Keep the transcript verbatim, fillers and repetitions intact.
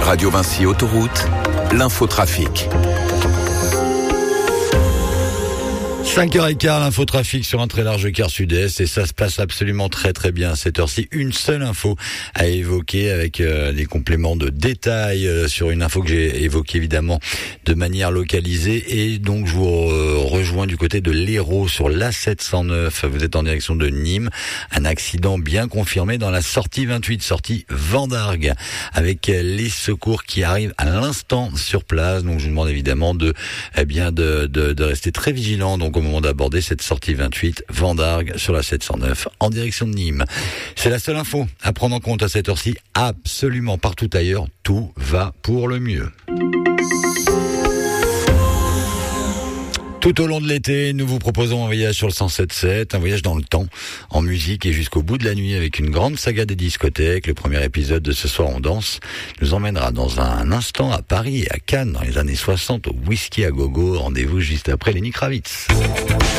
Radio Vinci Autoroute, l'infotrafic. cinq heures quinze, l'infotrafic sur un très large quart sud-est et ça se passe absolument très très bien à cette heure-ci. Une seule info à évoquer avec euh, des compléments de détails euh, sur une info que j'ai évoquée évidemment de manière localisée et donc je vous euh, rejoins du côté de l'Hérault sur l'A sept cent neuf. Vous êtes en direction de Nîmes. Un accident bien confirmé dans la sortie vingt-huit, sortie Vendargue, avec euh, les secours qui arrivent à l'instant sur place. Donc je vous demande évidemment de eh bien de, de, de rester très vigilant donc au moment d'aborder cette sortie vingt-huit Vendargue sur la sept cent neuf en direction de Nîmes. C'est la seule info à prendre en compte à cette heure-ci. Absolument partout ailleurs, tout va pour le mieux. Tout au long de l'été, nous vous proposons un voyage sur le cent sept sept, un voyage dans le temps, en musique et jusqu'au bout de la nuit avec une grande saga des discothèques. Le premier épisode de Ce soir on danse nous emmènera dans un instant à Paris et à Cannes dans les années soixante au whisky à gogo. Rendez-vous juste après Lenny Kravitz.